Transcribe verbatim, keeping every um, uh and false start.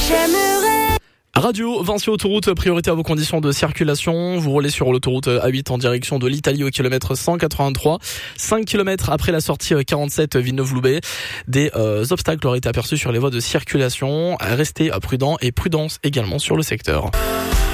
J'aimerais. Radio Vinci Autoroute, priorité à vos conditions de circulation. Vous roulez sur l'autoroute A huit en direction de l'Italie au kilomètre cent quatre-vingt-trois. cinq kilomètres après la sortie quarante-sept Villeneuve-Loubet. Des euh, obstacles auraient été aperçus sur les voies de circulation. Restez prudents et prudence également sur le secteur.